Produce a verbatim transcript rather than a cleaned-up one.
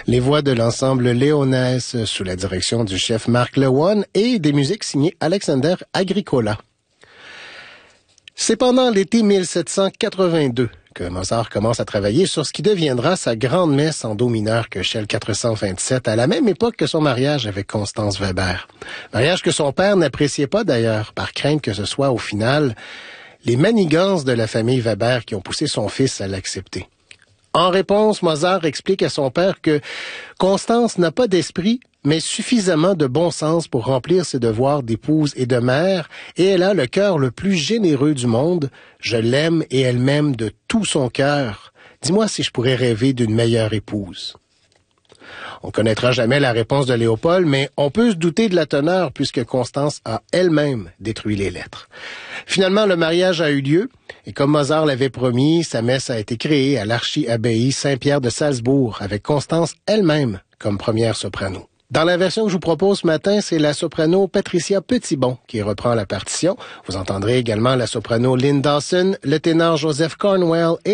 Les voix de l'ensemble Léonesse sous la direction du chef Marc Lewan et des musiques signées Alexander Agricola. C'est pendant l'été mille sept cent quatre-vingt-deux que Mozart commence à travailler sur ce qui deviendra sa grande messe en do mineur Köchel quatre cent vingt-sept, à la même époque que son mariage avec Constance Weber. Mariage que son père n'appréciait pas d'ailleurs, par crainte que ce soit au final les manigances de la famille Weber qui ont poussé son fils à l'accepter. En réponse, Mozart explique à son père que Constance n'a pas d'esprit, mais suffisamment de bon sens pour remplir ses devoirs d'épouse et de mère, et elle a le cœur le plus généreux du monde. Je l'aime et elle m'aime de tout son cœur. Dis-moi si je pourrais rêver d'une meilleure épouse. On connaîtra jamais la réponse de Léopold, mais on peut se douter de la teneur puisque Constance a elle-même détruit les lettres. Finalement, le mariage a eu lieu et comme Mozart l'avait promis, sa messe a été créée à l'archi-abbaye Saint-Pierre de Salzbourg avec Constance elle-même comme première soprano. Dans la version que je vous propose ce matin, c'est la soprano Patricia Petitbon qui reprend la partition. Vous entendrez également la soprano Lynn Dawson, le ténor Joseph Cornwell et